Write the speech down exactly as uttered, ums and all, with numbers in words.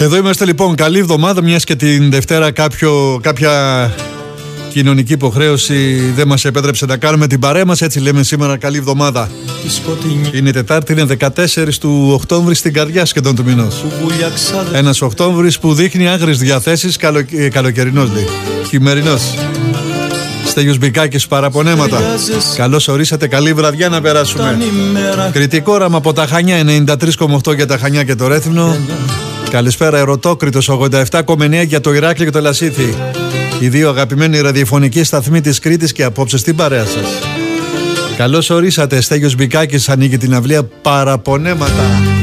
Εδώ είμαστε λοιπόν. Καλή εβδομάδα, μιας και την Δευτέρα κάποιο, κάποια κοινωνική υποχρέωση δεν μας επέτρεψε να κάνουμε την παρέα μας. Έτσι λέμε σήμερα καλή εβδομάδα. Είναι Τετάρτη, είναι δεκατέσσερις του Οκτώβρη, στην καρδιά σχεδόν του μηνός. Ένας Οκτώβρης που δείχνει άγριες διαθέσεις, καλο, ε, καλοκαιρινός λέει, χειμερινός. Στέλιος Μπικάκης, παραπονέματα. Καλώς ορίσατε, καλή βραδιά να περάσουμε. Κριτικό όραμα από τα Χανιά, ενενήντα τρία κόμμα οκτώ για τα Χανιά και το Ρέθυμνο. Καλησπέρα, Ερωτόκριτος ογδόντα επτά κόμμα εννέα για το Ηράκλειο και το Λασίθι. Οι δύο αγαπημένοι ραδιοφωνικοί σταθμοί της Κρήτης και απόψε στην παρέα σας. Καλώς ορίσατε, Στέλιος Μπικάκης ανοίγει την αυλία παραπονέματα.